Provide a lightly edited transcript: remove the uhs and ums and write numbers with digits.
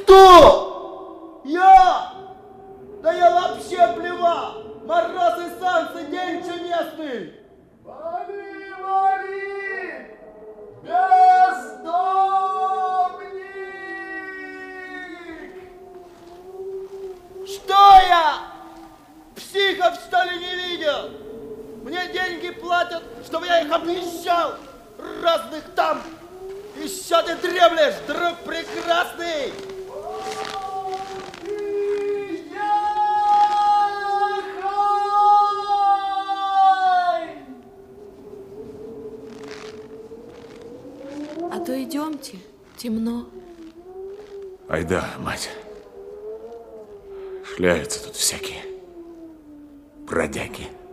Кто? Я? Да я вообще плевал! Мороз и солнце, день чудесный! Вали, вали! Бездомник! Что я? Психов, что ли, не видел? Мне деньги платят, чтобы я их объезжал. Разных там. Еще ты дремлешь, друг прекрасный. А то идемте, темно. Айда, мать. Шляются тут всякие бродяги.